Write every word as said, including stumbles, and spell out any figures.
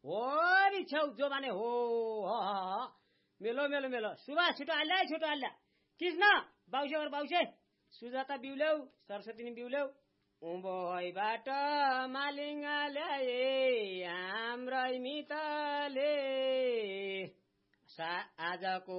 होरी छेउ जो माने हो मेलो मेलो मेलो सुभाष छिटो हाल्ला छिटो हाल्ला कृष्ण बाउसे और बाउसे सुजाता बिउल्याउ सरस्वती नि बिउल्याउ उँभोइबाट मालिङ्गा ल्याए हाम्रै मितले आजको